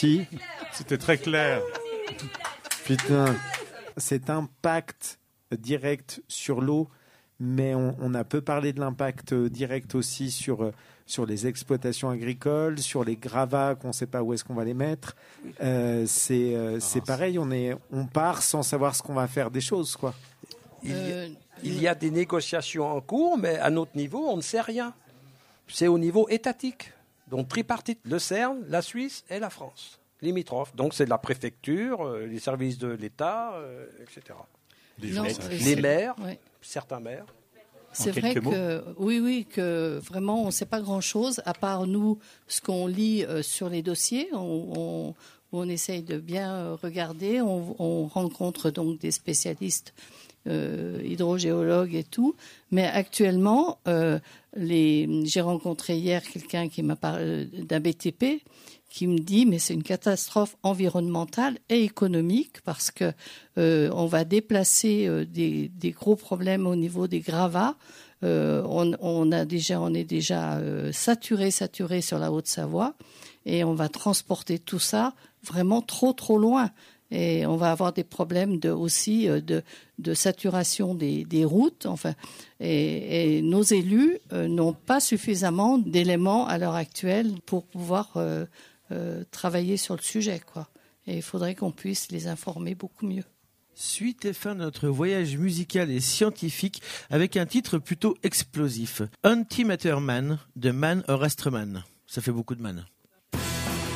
aussi. C'était très clair. Putain, cet impact direct sur l'eau, mais on a peu parlé de l'impact direct aussi sur les exploitations agricoles, sur les gravats qu'on ne sait pas où est-ce qu'on va les mettre. C'est pareil, on part sans savoir ce qu'on va faire des choses, quoi. Il y a des négociations en cours, mais à notre niveau, on ne sait rien. C'est au niveau étatique. Donc tripartite, le CERN, la Suisse et la France, limitrophes. Donc c'est de la préfecture, les services de l'État, etc. Les maires, certains maires. C'est vrai que vraiment on ne sait pas grand-chose, à part nous, ce qu'on lit sur les dossiers, on essaye de bien regarder, on rencontre donc des spécialistes hydrogéologues et tout, mais actuellement, j'ai rencontré hier quelqu'un qui m'a parlé d'un BTP, qui me dit mais c'est une catastrophe environnementale et économique parce que on va déplacer des gros problèmes au niveau des gravats. On est déjà saturé sur la Haute-Savoie et on va transporter tout ça vraiment trop loin. Et on va avoir des problèmes aussi de saturation des routes. Enfin, et nos élus n'ont pas suffisamment d'éléments à l'heure actuelle pour pouvoir travailler sur le sujet, quoi. Et il faudrait qu'on puisse les informer beaucoup mieux. Suite et fin de notre voyage musical et scientifique avec un titre plutôt explosif. Antimatter Man de Man or Astreman. Ça fait beaucoup de man.